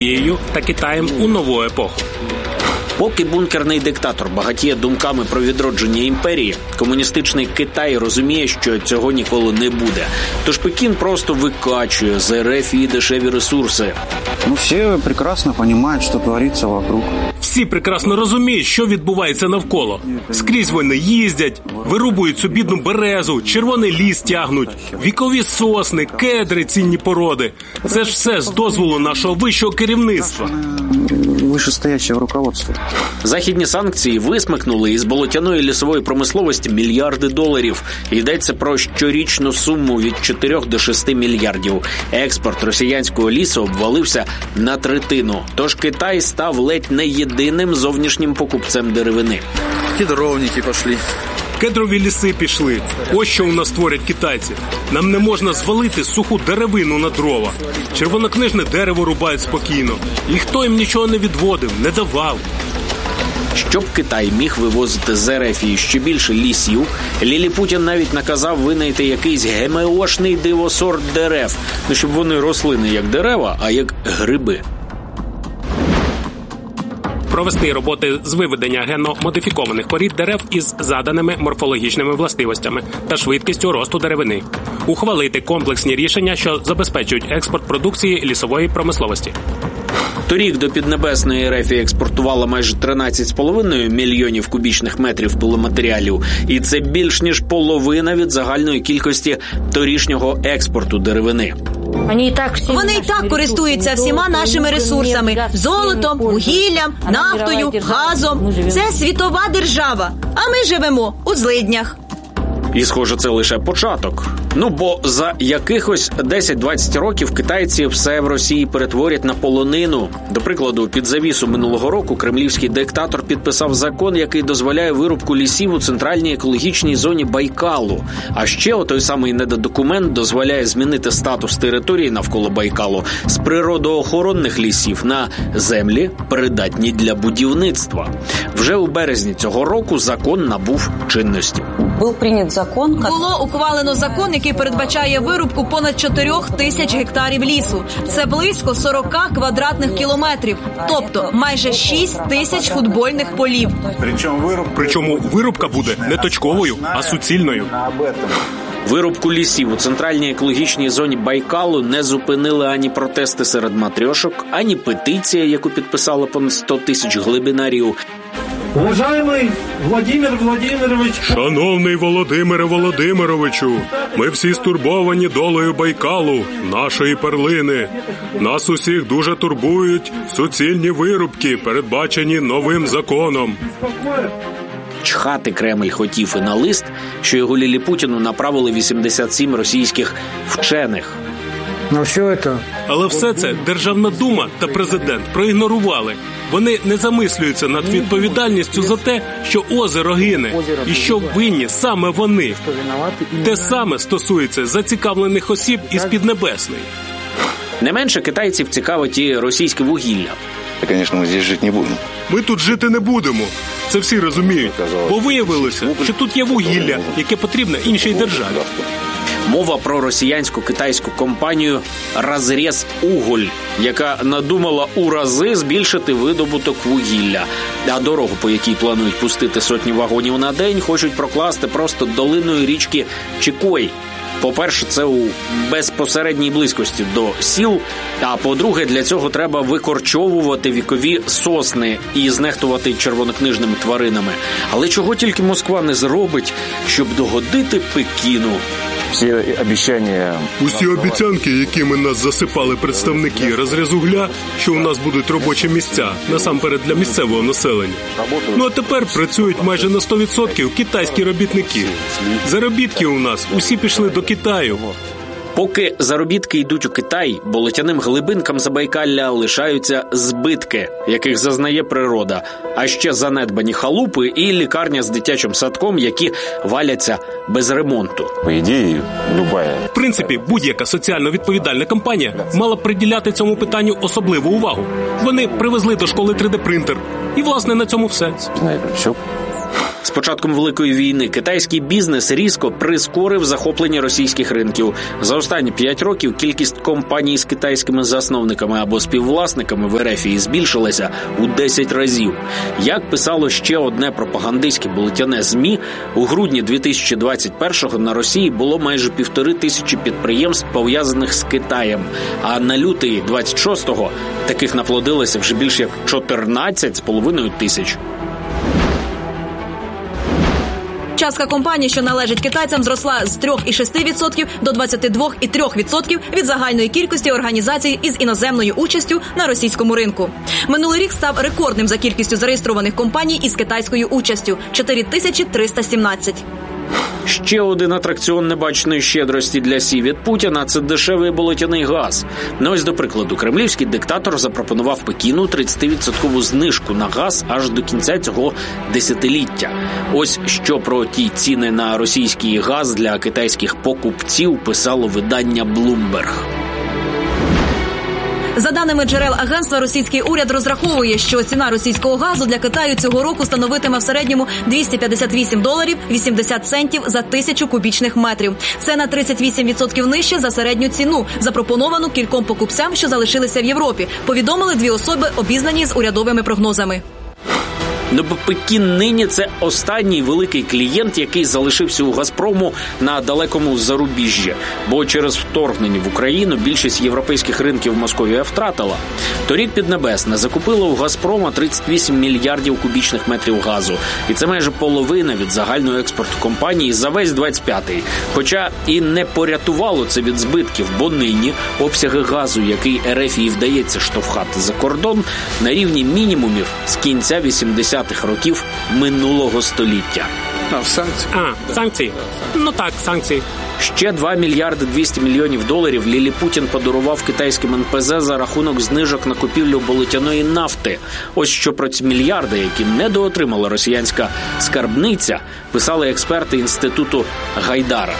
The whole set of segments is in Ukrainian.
та Китаєм у нову епоху. Поки бункерний диктатор багатіє думками про відродження імперії, комуністичний Китай розуміє, що цього ніколи не буде. Тож Пекін просто викачує з РФ і дешеві ресурси. Всі прекрасно розуміють, що твориться вокруг. Всі прекрасно розуміють, що відбувається навколо. Скрізь вони їздять, вирубують цю бідну березу, червоний ліс тягнуть, вікові сосни, кедри, цінні породи. Це ж все з дозволу нашого вищого керівництва. Вищестоящого руководства. Західні санкції висмикнули із болотяної лісової промисловості мільярди доларів. Йдеться про щорічну суму від 4 до 6 мільярдів. Експорт росіянського лісу обвалився на третину. Тож Китай став ледь не єдиним зовнішнім покупцем деревини. Кедровники пішли. Кедрові ліси пішли. Ось що у нас творять китайці. Нам не можна звалити суху деревину на дрова. Червонокнижне дерево рубають спокійно. І ніхто їм нічого не відводив, не давав. Щоб Китай міг вивозити з РФ ще більше лісів, Ліліпутін навіть наказав винайти якийсь ГМОшний дивосорт дерев. Щоб вони росли не як дерева, а як гриби. Провести роботи з виведення генно-модифікованих порід дерев із заданими морфологічними властивостями та швидкістю росту деревини. Ухвалити комплексні рішення, що забезпечують експорт продукції лісової промисловості. Торік до Піднебесної РФ експортувала майже 13,5 мільйонів кубічних метрів пиломатеріалів. І це більш ніж половина від загальної кількості торішнього експорту деревини. Вони і так користуються всіма нашими ресурсами – золотом, вугіллям, нафтою, газом. Це світова держава, а ми живемо у злиднях. І, схоже, це лише початок. Бо за якихось 10-20 років китайці все в Росії перетворять на полонину. До прикладу, під завісу минулого року кремлівський диктатор підписав закон, який дозволяє вирубку лісів у центральній екологічній зоні Байкалу. А ще той самий недодокумент дозволяє змінити статус території навколо Байкалу з природоохоронних лісів на землі, придатні для будівництва. Вже у березні цього року закон набув чинності. Було ухвалено закон, який передбачає вирубку понад 4 тисяч гектарів лісу. Це близько 40 квадратних кілометрів, тобто майже 6 тисяч футбольних полів. Причому вирубка буде не точковою, а суцільною. Вирубку лісів у центральній екологічній зоні Байкалу не зупинили ані протести серед матрьошок, ані петиція, яку підписало понад 100 тисяч глибинарів. Уважаемый Владимир Владимирович. Шановний Володимире Володимировичу, ми всі стурбовані долею Байкалу, нашої перлини. Нас усіх дуже турбують суцільні вирубки, передбачені новим законом. Чхати Кремль хотів і на лист, що його Ліліпутіну направили 87 російських вчених. Але все це Державна дума та президент проігнорували. Вони не замислюються над відповідальністю за те, що озеро гине, і що винні саме вони. Те саме стосується зацікавлених осіб із Піднебесної. Не менше китайців цікавить і російське вугілля. Звісно, ми тут жити не будемо. Ми тут жити не будемо. Це всі розуміють. Бо виявилося, що тут є вугілля, яке потрібно іншій державі. Мова про росіянсько-китайську компанію «Разрез-Уголь», яка надумала у рази збільшити видобуток вугілля. А дорогу, по якій планують пустити сотні вагонів на день, хочуть прокласти просто долиною річки Чікой. По-перше, це у безпосередній близькості до сіл, а по-друге, для цього треба викорчовувати вікові сосни і знехтувати червонокнижними тваринами. Але чого тільки Москва не зробить, щоб догодити Пекіну? Усі обіцянки, якими нас засипали представники «Разрез-Угля», що у нас будуть робочі місця, насамперед для місцевого населення. А тепер працюють майже на 100% китайські робітники. Заробітки у нас усі пішли до Китаю. Поки заробітки йдуть у Китай, болотяним глибинкам Забайкалля лишаються збитки, яких зазнає природа, а ще занедбані халупи і лікарня з дитячим садком, які валяться без ремонту. В принципі, будь-яка соціально відповідальна компанія мала б приділяти цьому питанню особливу увагу. Вони привезли до школи 3D-принтер. І, власне, на цьому все. З початком Великої війни китайський бізнес різко прискорив захоплення російських ринків. За останні 5 років кількість компаній з китайськими засновниками або співвласниками в РФ збільшилася у 10 разів. Як писало ще одне пропагандистське булетяне ЗМІ, у грудні 2021-го на Росії було майже 1500 підприємств, пов'язаних з Китаєм. А на лютий 26-го таких наплодилося вже більше як 14,5 тисяч. Частка компаній, що належить китайцям, зросла з 3,6% до 22,3% від загальної кількості організацій із іноземною участю на російському ринку. Минулий рік став рекордним за кількістю зареєстрованих компаній із китайською участю – 4317. Ще один атракціон небаченої щедрості для Сі від Путіна – це дешевий болотяний газ. Ось, до прикладу, кремлівський диктатор запропонував Пекіну 30% знижку на газ аж до кінця цього десятиліття. Ось що про ті ціни на російський газ для китайських покупців писало видання Bloomberg. За даними джерел агентства, російський уряд розраховує, що ціна російського газу для Китаю цього року становитиме в середньому $258.80 за 1000 кубічних метрів. Це на 38% нижче за середню ціну, запропоновану кільком покупцям, що залишилися в Європі, повідомили 2 особи, обізнані з урядовими прогнозами. Бо Пекін нині – це останній великий клієнт, який залишився у «Газпрому» на далекому зарубіжжі. Бо через вторгнення в Україну більшість європейських ринків Московія втратила. Торік Піднебесна закупила у «Газпрома» 38 мільярдів кубічних метрів газу. І це майже половина від загального експорту компанії за весь 25-й. Хоча і не порятувало це від збитків, бо нині обсяги газу, який РФ і вдається штовхати за кордон, на рівні мінімумів з кінця 80-х років минулого століття. Санкції. Ну так, санкції. Ще 2 мільярди 200 мільйонів доларів Ліліпутін подарував китайським НПЗ за рахунок знижок на купівлю болотяної нафти. Ось що про ці мільярди, які недоотримала росіянська скарбниця, писали експерти інституту Гайдара.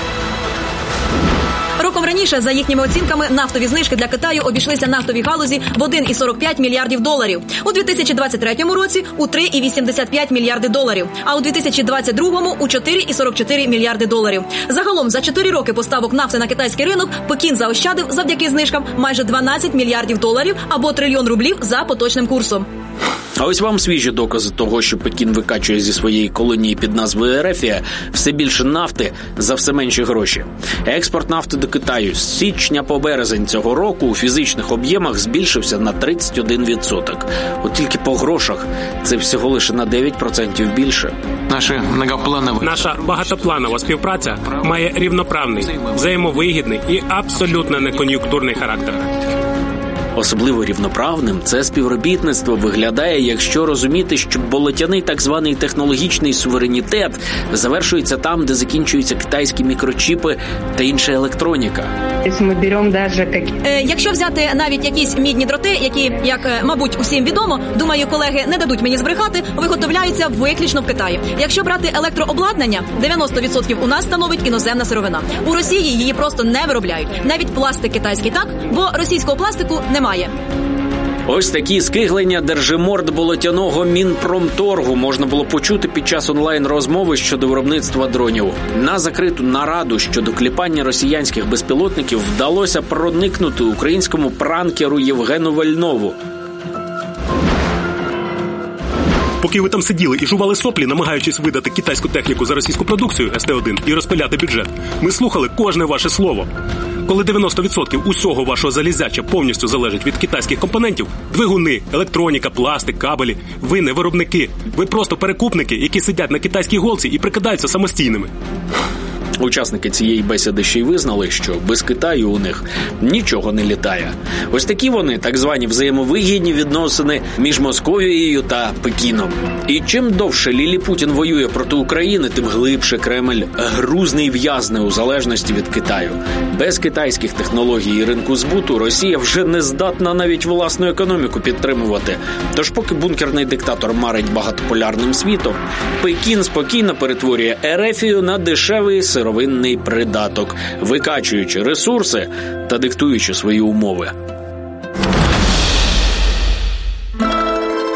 Роком раніше, за їхніми оцінками, нафтові знижки для Китаю обійшлися нафтовій галузі в 1,45 мільярдів доларів. У 2023 році – у 3,85 мільярди доларів, а у 2022 – у 4,44 мільярди доларів. Загалом, за 4 роки поставок нафти на китайський ринок Пекін заощадив завдяки знижкам майже 12 мільярдів доларів або $1 трильйон за поточним курсом. А ось вам свіжі докази того, що Пекін викачує зі своєї колонії під назвою Ерефія все більше нафти за все менші гроші. Експорт нафти до Китаю з січня по березень цього року у фізичних об'ємах збільшився на 31%. От тільки по грошах це всього лише на 9% більше. Наша багатопланова співпраця має рівноправний, взаємовигідний і абсолютно некон'юнктурний характер. Особливо рівноправним це співробітництво виглядає, якщо розуміти, що болотяний так званий технологічний суверенітет завершується там, де закінчуються китайські мікрочіпи та інша електроніка. Якщо взяти навіть якісь мідні дроти, які, як, мабуть, усім відомо, думаю, колеги не дадуть мені збрехати, виготовляються виключно в Китаї. Якщо брати електрообладнання, 90% у нас становить іноземна сировина. У Росії її просто не виробляють. Навіть пластик китайський так, бо російського пластику немає. Ось такі скиглення держиморд болотяного Мінпромторгу можна було почути під час онлайн-розмови щодо виробництва дронів. На закриту нараду щодо кліпання росіянських безпілотників вдалося проникнути українському пранкеру Євгену Вальнову. Поки ви там сиділи і жували соплі, намагаючись видати китайську техніку за російську продукцію СТ-1 і розпиляти бюджет, ми слухали кожне ваше слово. Коли 90% усього вашого залізяча повністю залежить від китайських компонентів – двигуни, електроніка, пластик, кабелі – ви не виробники. Ви просто перекупники, які сидять на китайській голці і прикидаються самостійними. Учасники цієї бесіди ще й визнали, що без Китаю у них нічого не літає. Ось такі вони, так звані взаємовигідні відносини між Московією та Пекіном. І чим довше Ліліпутін воює проти України, тим глибше Кремль грузне і в'язне у залежності від Китаю. Без китайських технологій і ринку збуту Росія вже не здатна навіть власну економіку підтримувати. Тож поки бункерний диктатор марить багатополярним світом, Пекін спокійно перетворює Ерефію на дешевий сировинний придаток, викачуючи ресурси та диктуючи свої умови.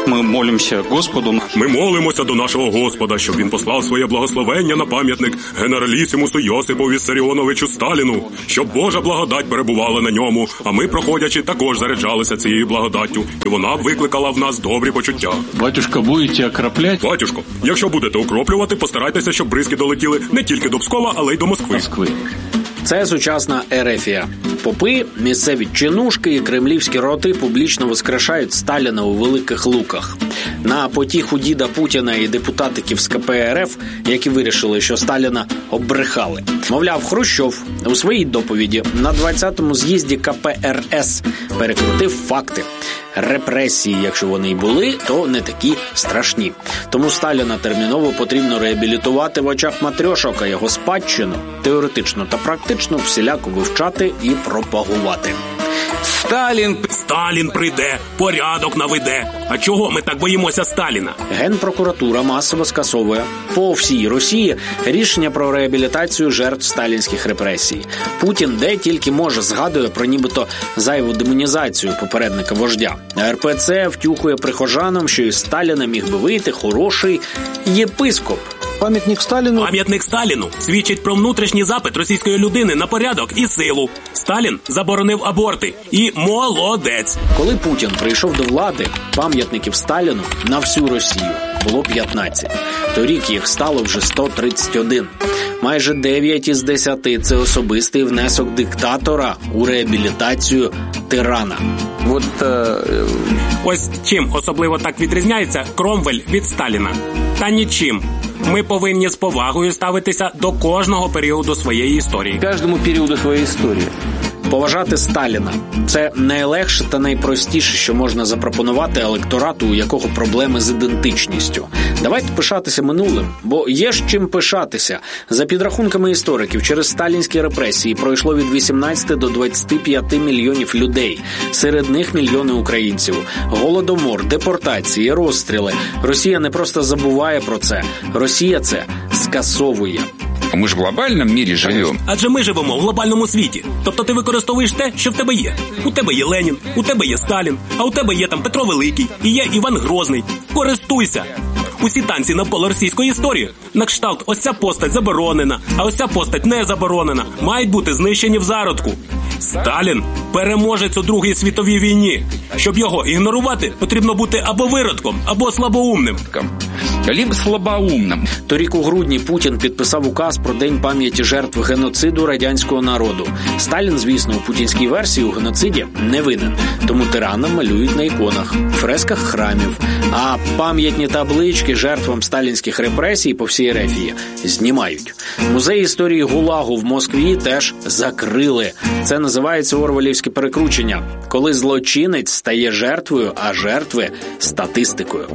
Мы молимся Господу. Ми молимося до нашого Господа, щоб він послав своє благословення на пам'ятник генералісімусу Йосипу Віссаріоновичу Сталіну, щоб Божа благодать перебувала на ньому, а ми, проходячи, також заряджалися цією благодаттю, і вона викликала в нас добрі почуття. Батюшка, будете окропляти? Батюшко, якщо будете окроплювати, постарайтеся, щоб бризки долетіли не тільки до Пскова, але й до Москви. Це сучасна Ерефія. Попи, місцеві чинушки і кремлівські роти публічно воскрешають Сталіна у Великих Луках. На потіху діда Путіна і депутатиків з КП РФ, які вирішили, що Сталіна оббрехали. Мовляв, Хрущов у своїй доповіді на 20-му з'їзді КПРС перекрутив факти. Репресії, якщо вони й були, то не такі страшні. Тому Сталіна терміново потрібно реабілітувати в очах матрьошок, а його спадщину теоретично та практично всіляко вивчати і пропагувати. Сталін прийде, порядок наведе. А чого ми так боїмося Сталіна? Генпрокуратура масово скасовує по всій Росії рішення про реабілітацію жертв сталінських репресій. Путін де тільки може згадує про нібито зайву демонізацію попередника вождя. А РПЦ втюхує прихожанам, що із Сталіна міг би вийти хороший єпископ. Пам'ятник Сталіну свідчить про внутрішній запит російської людини на порядок і силу. Сталін заборонив аборти. І молодець. Коли Путін прийшов до влади, пам'ятників Сталіну на всю Росію було 15. Торік їх стало вже 131. Майже 9 із 10 – це особистий внесок диктатора у реабілітацію тирана. Ось чим особливо так відрізняється Кромвель від Сталіна? Та нічим. Ми повинні з повагою ставитися до кожного періоду своєї історії. Каждому периоду своей истории. Поважати Сталіна – це найлегше та найпростіше, що можна запропонувати електорату, у якого проблеми з ідентичністю. Давайте пишатися минулим, бо є ж чим пишатися. За підрахунками істориків, через сталінські репресії пройшло від 18 до 25 мільйонів людей. Серед них мільйони українців. Голодомор, депортації, розстріли. Росія не просто забуває про це. Росія це скасовує. Ми ж в глобальному мірі живемо. Адже ми живемо в глобальному світі. Тобто ти використовуєш те, що в тебе є. У тебе є Ленін, у тебе є Сталін, а у тебе є там Петро Великий і є Іван Грозний. Користуйся. Усі танці навколо російської історії на кшталт ось ця постать заборонена, а ось ця постать не заборонена, мають бути знищені в зародку. Сталін – переможець у Другій світовій війні. Щоб його ігнорувати, потрібно бути або виродком, або слабоумним. Либо слабоумним. Торік у грудні Путін підписав указ про День пам'яті жертв геноциду радянського народу. Сталін, звісно, у путінській версії у геноциді не винен. Тому тирана малюють на іконах, фресках храмів. А пам'ятні таблички жертвам сталінських репресій по всій Ерефії знімають. Музей історії ГУЛАГу в Москві теж закрили. Це називається орвелівське перекручення, коли злочинець стає жертвою, а жертви – статистикою.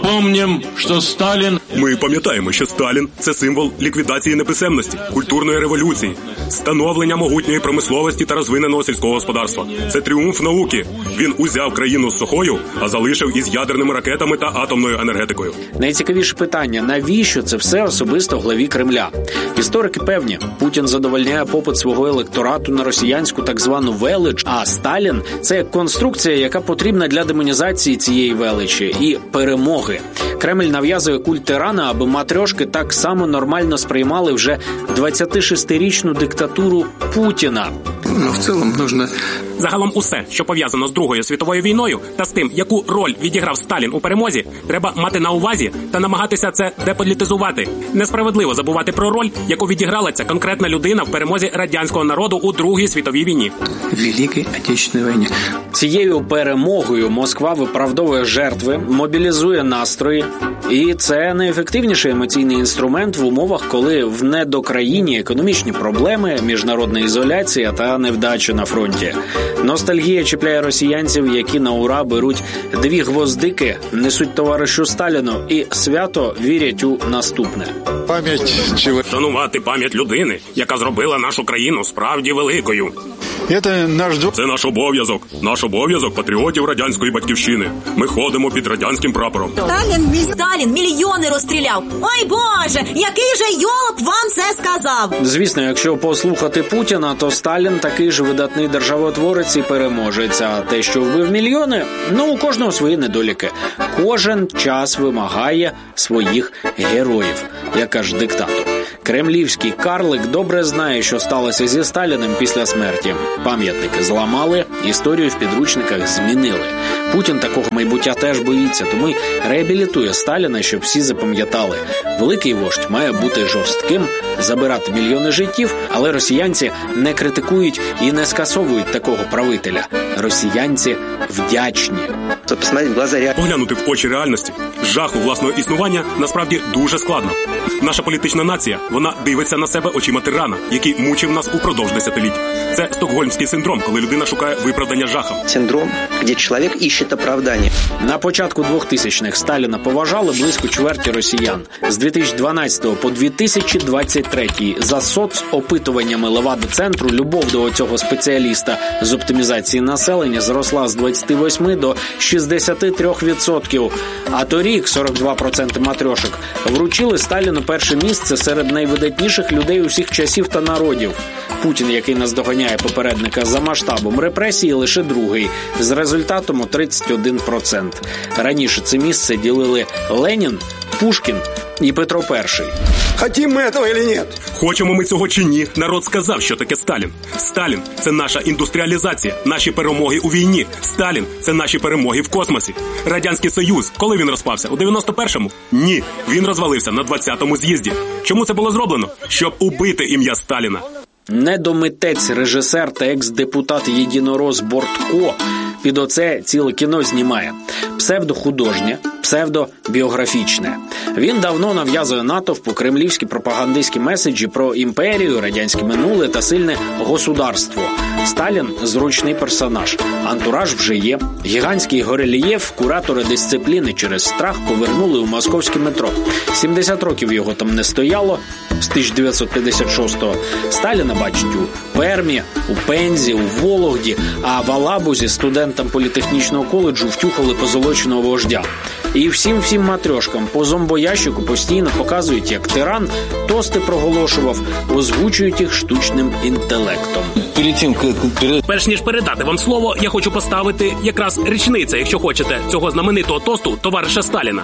Ми пам'ятаємо, що Сталін – це символ ліквідації неписемності, культурної революції, становлення могутньої промисловості та розвиненого сільського господарства. Це тріумф науки. Він узяв країну з сухою, а залишив із ядерними ракетами та атомною енергетикою. Найцікавіше питання – навіщо це все особисто главі Кремля? Історики певні, Путін задовольняє попит свого електорату на росіянську так звану велич, а Сталін – це конструкція, яка потрібна для демонізації цієї величі і перемоги. Кремль нав'язує культ тирана, аби матрьошки так само нормально сприймали вже 26-річну диктатуру Путіна. В цілому нужно... Загалом усе, що пов'язано з Другою світовою війною та з тим, яку роль відіграв Сталін у перемозі, треба мати на увазі та намагатися це деполітизувати. Несправедливо забувати про роль, яку відіграла ця конкретна людина в перемозі радянського народу у Другій світовій війні. Великій Отечественній війні. Цією перемогою Москва виправдовує жертви, мобілізує настрої. І це найефективніший емоційний інструмент в умовах, коли в недокраїні економічні проблеми, міжнародна ізоляція та невдача на фронті. Ностальгія чіпляє росіянців, які на ура беруть 2 гвоздики, несуть товаришу Сталіну і свято вірять у наступне. Шанувати пам'ять людини, яка зробила нашу країну справді великою. Це наш обов'язок. Наш обов'язок патріотів радянської батьківщини. Ми ходимо під радянським прапором. Сталін мільйони розстріляв. Ой, Боже, який же йолоп вам це сказав? Звісно, якщо послухати Путіна, то Сталін такий ж видатний державотворець і переможець. А те, що вбив мільйони, у кожного свої недоліки. Кожен час вимагає своїх героїв, як каже диктатор. Кремлівський карлик добре знає, що сталося зі Сталіним після смерті. Пам'ятники зламали, історію в підручниках змінили. Путін такого майбуття теж боїться, тому й реабілітує Сталіна, щоб всі запам'ятали. Великий вождь має бути жорстким, забирати мільйони життів, але росіянці не критикують і не скасовують такого правителя. Росіянці вдячні. Поглянути в очі реальності, жаху власного існування насправді дуже складно. Наша політична нація, вона дивиться на себе очима тирана, який мучив нас упродовж десятиліть. Це стокгольмський синдром, коли людина шукає виправдання жахам. Синдром, де чоловік іще оправдання. На початку 2000-х Сталіна поважали близько чверті росіян. З 2012 по 2023 за соцопитуваннями Левада-центру любов до цього спеціаліста з оптимізації населення зросла з 28 до 63%. А торік 42% матрьошок вручили Сталіну перше місце серед найвидатніших людей усіх часів та народів. Путін, який наздоганяє попередника за масштабом репресії, лише другий, з результатом у 31%. Раніше це місце ділили Ленін, Пушкін і Петро І. Хотим мы этого или нет? Хочемо ми цього чи ні, народ сказав, що таке Сталін. Сталін – це наша індустріалізація, наші перемоги у війні. Сталін – це наші перемоги в космосі. Радянський Союз, коли він розпався? У 91-му? Ні, він розвалився на 20-му з'їзді. Чому це було зроблено? Щоб убити ім'я Сталіна. Недомитець, режисер та екс-депутат Єдинорос Бортко під оце ціле кіно знімає. Псевдохудожнє, псевдобіографічне. Він давно нав'язує натовпу кремлівські пропагандистські меседжі про імперію, радянське минуле та сильне государство. Сталін – зручний персонаж. Антураж вже є. Гігантський горельєф куратори дисципліни через страх повернули у московське метро. 70 років його там не стояло з 1956-го. Сталіна бачить у Пермі, у Пензі, у Вологді, а в Алабузі студентам політехнічного коледжу втюхали позолоченого вождя. І всім матрьошкам по зомбоящику постійно показують, як тиран тости проголошував, озвучують їх штучним інтелектом. Перш ніж передати вам слово, я хочу поставити якраз річниця, якщо хочете, цього знаменитого тосту товариша Сталіна.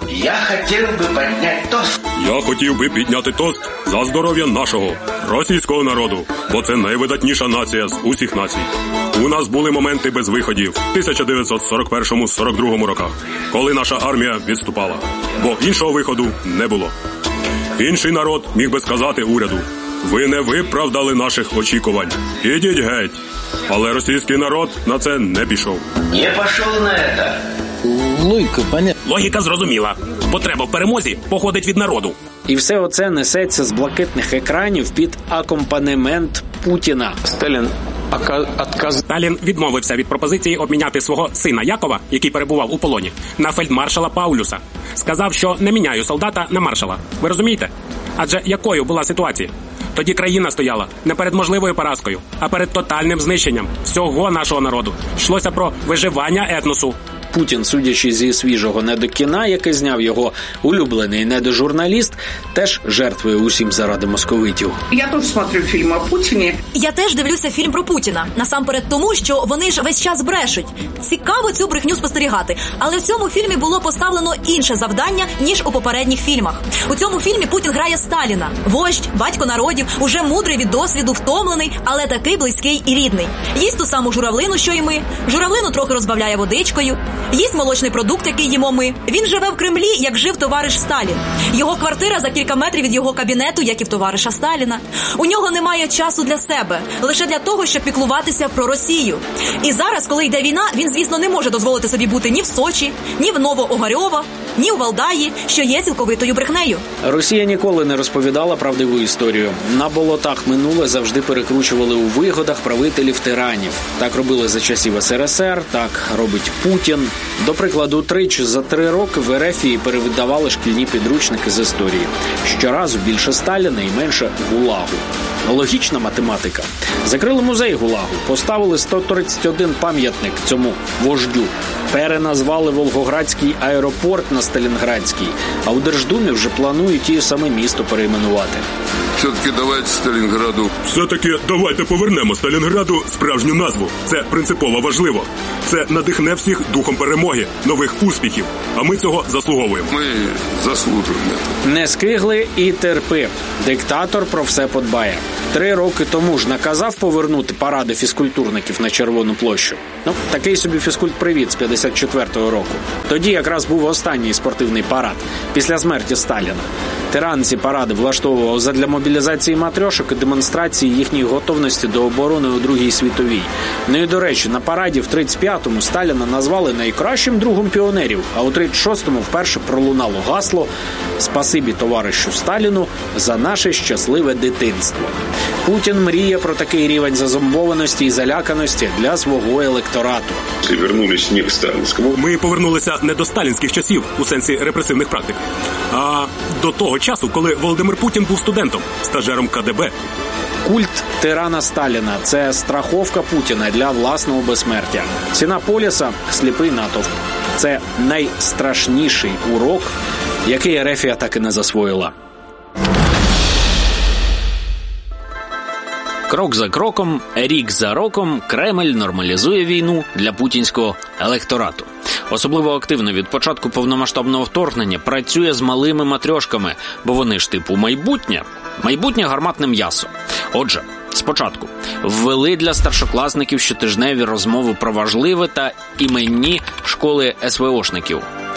Я хотів би підняти тост за здоров'я нашого, російського народу, бо це найвидатніша нація з усіх націй. У нас були моменти без виходів в 1941-42 роках, коли наша армія відступала, бо іншого виходу не було. Інший народ міг би сказати уряду: ви не виправдали наших очікувань, ідіть геть. Але російський народ на це не пішов. Не пішов на це. Логіка зрозуміла. Потреба в перемозі походить від народу. І все оце несеться з блакитних екранів під акомпанемент Путіна. Сталін відмовився від пропозиції обміняти свого сина Якова, який перебував у полоні, на фельдмаршала Паулюса. Сказав, що не міняю солдата на маршала. Ви розумієте? Адже якою була ситуація? Тоді країна стояла не перед можливою поразкою, а перед тотальним знищенням всього нашого народу. Йшлося про виживання етносу. Путін, судячи зі свіжого недокіна, яке зняв його улюблений недожурналіст, теж жертвує усім заради московитів. Я теж смотрю фільми о Путіні. Я теж дивлюся фільм про Путіна. Насамперед тому, що вони ж весь час брешуть. Цікаво цю брехню спостерігати. Але в цьому фільмі було поставлено інше завдання, ніж у попередніх фільмах. У цьому фільмі Путін грає Сталіна. Вождь, батько народів, уже мудрий від досвіду, втомлений, але такий близький і рідний. Їсть ту саму журавлину, що й ми. Журавлину трохи розбавляє водичкою. Їсть молочний продукт, який їмо ми. Він живе в Кремлі, як жив товариш Сталін. Його квартира за кілька метрів від його кабінету, як і в товариша Сталіна. У нього немає часу для себе, лише для того, щоб піклуватися про Росію. І зараз, коли йде війна, він, звісно, не може дозволити собі бути ні в Сочі, ні в Новоогарьово, ні у Валдаї, що є цілковитою брехнею. Росія ніколи не розповідала правдиву історію. На болотах минуле завжди перекручували у вигодах правителів тиранів. Так робили за часів СРСР, так робить Путін. До прикладу, тричі за 3 роки в Ерефії перевидавали шкільні підручники з історії. Щоразу більше Сталіна і менше ГУЛАГу. Логічна математика. Закрили музей ГУЛАГу, поставили 131 пам'ятник цьому вождю. Переназвали Волгоградський аеропорт на Сталінградський, а у Держдумі вже планують і саме місто перейменувати. Все-таки давайте повернемо Сталінграду справжню назву. Це принципово важливо. Це надихне всіх духом перемоги, нових успіхів. А ми цього заслуговуємо. Ми заслужуємо. Не скигли і терпи. Диктатор про все подбає. 3 роки тому ж наказав повернути паради фізкультурників на Червону площу. Такий собі фізкульт-привіт з 54-го року. Тоді якраз був останній спортивний парад після смерті Сталіна. Тиран ці паради влаштовував задля мобілізації матрьошок і демонстрації їхньої готовності до оборони у Другій світовій. І, до речі, на параді в 35-му Сталіна назвали найкращим другом піонерів, а у 36-му вперше пролунало гасло «Спасибі товаришу Сталіну за наше щасливе дитинство». Путін мріє про такий рівень зазомбованості і заляканості для свого електорату. Ми повернулися не до сталінських часів у сенсі репресивних практик, а до того часу, коли Володимир Путін був студентом, стажером КДБ. Культ тирана Сталіна – це страховка Путіна для власного безсмертя. Ціна поліса – сліпий натовп. Це найстрашніший урок, який Ерефія так і не засвоїла. Крок за кроком, рік за роком Кремль нормалізує війну для путінського електорату. Особливо активно від початку повномасштабного вторгнення працює з малими матрьошками, бо вони ж типу майбутнє гарматне м'ясо. Отже, спочатку ввели для старшокласників щотижневі розмови про важливе та іменні школи СВОшників.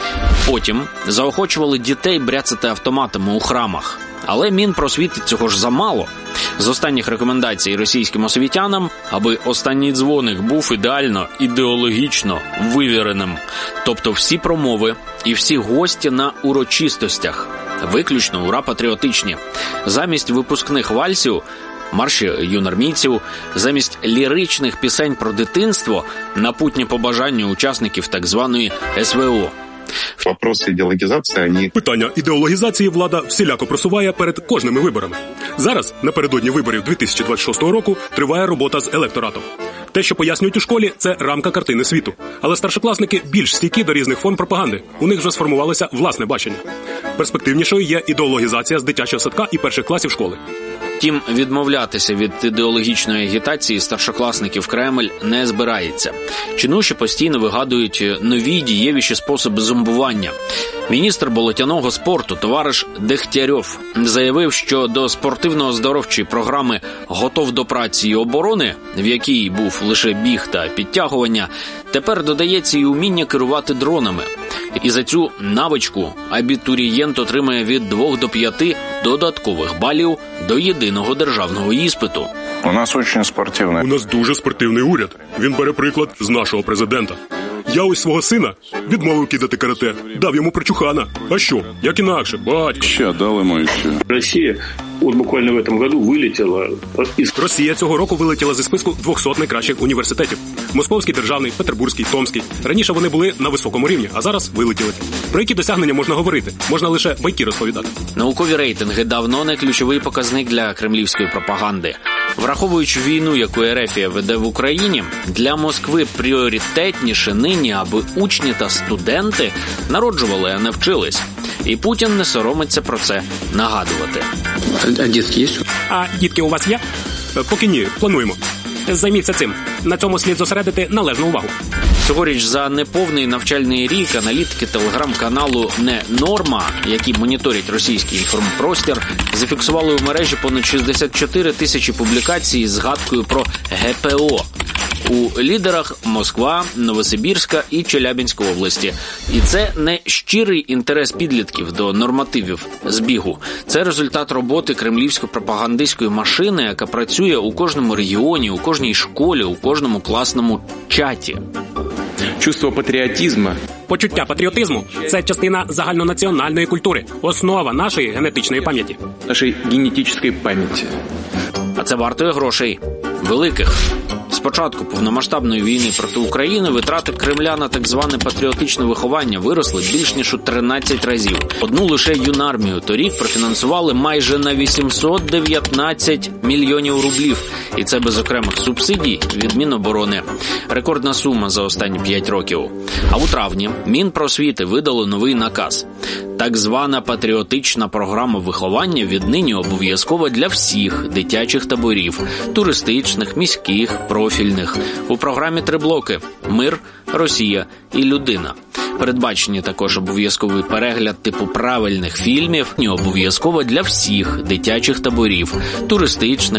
Потім заохочували дітей бряцати автоматами у храмах. Але Мінпросвіти цього ж замало. З останніх рекомендацій російським освітянам, аби останній дзвоник був ідеально, ідеологічно вивіреним. Тобто всі промови і всі гості на урочистостях, виключно ура-патріотичні. Замість випускних вальсів, марші юнармійців, замість ліричних пісень про дитинство, напутні побажання учасників так званої СВО. Вопроси ідеологізації, Питання ідеологізації влада всіляко просуває перед кожними виборами. Зараз, напередодні виборів 2026 року, триває робота з електоратом. Те, що пояснюють у школі, це рамка картини світу. Але старшокласники більш стійкі до різних форм пропаганди. У них вже сформувалося власне бачення. Перспективнішою є ідеологізація з дитячого садка і перших класів школи. Втім, відмовлятися від ідеологічної агітації старшокласників Кремль не збирається. Чинуші постійно вигадують нові дієвіші способи зомбування. Міністр болотяного спорту товариш Дегтярьов заявив, що до спортивно-оздоровчої програми «Готов до праці і оборони», в якій був лише біг та підтягування, тепер додається і уміння керувати дронами. І за цю навичку абітурієнт отримає від 2 до 5 додаткових балів до єдиного державного іспиту. У нас дуже спортивний. У нас дуже спортивний уряд. Він бере приклад з нашого президента. Я ось свого сина відмовив кидати карате, дав йому прочухана. А що? Як інакше, батько. Ще дали мою ще. Росія буквально в цьому году вилетіла Росія цього року вилетіла зі списку 200 найкращих університетів. Московський державний, Петербурзький, Томський. Раніше вони були на високому рівні, а зараз вилетіли. Про які досягнення можна говорити? Можна лише байки розповідати. Наукові рейтинги давно не ключовий показник для кремлівської пропаганди. Враховуючи війну, яку Ерефія веде в Україні, для Москви пріоритетніше нині, аби учні та студенти народжували, а не вчились. І Путін не соромиться про це нагадувати. А дітки є? А дітки у вас є? Поки ні, плануємо. Займіться цим. На цьому слід зосередити належну увагу. Цьогоріч за неповний навчальний рік аналітики телеграм-каналу «Не Норма», які моніторять російський інформпростір, зафіксували у мережі понад 64 тисячі публікацій з згадкою про ГПО. У лідерах Москва, Новосибірська і Челябинська області. І це не щирий інтерес підлітків до нормативів збігу. Це результат роботи кремлівсько-пропагандистської машини, яка працює у кожному регіоні, у кожній школі, у кожному класному чаті. Чувство патріотизму. Почуття патріотизму – це частина загальнонаціональної культури, основа нашої генетичної пам'яті. Нашої генетичної пам'яті. А це вартує грошей. Великих. початку повномасштабної війни проти України витрати Кремля на так зване патріотичне виховання виросли більш ніж у 13 разів. Одну лише юнармію торік профінансували майже на 819 мільйонів рублів. І це без окремих субсидій від Міноборони. Рекордна сума за останні 5 років. А у травні Мінпросвіти видало новий наказ. Так звана патріотична програма виховання віднині обов'язкова для всіх дитячих таборів – туристичних, міських, профільних. У програмі 3 блоки – мир, Росія і людина. Передбачені також обов'язковий перегляд типу правильних фільмів, не обов'язково для всіх дитячих таборів, туристичних,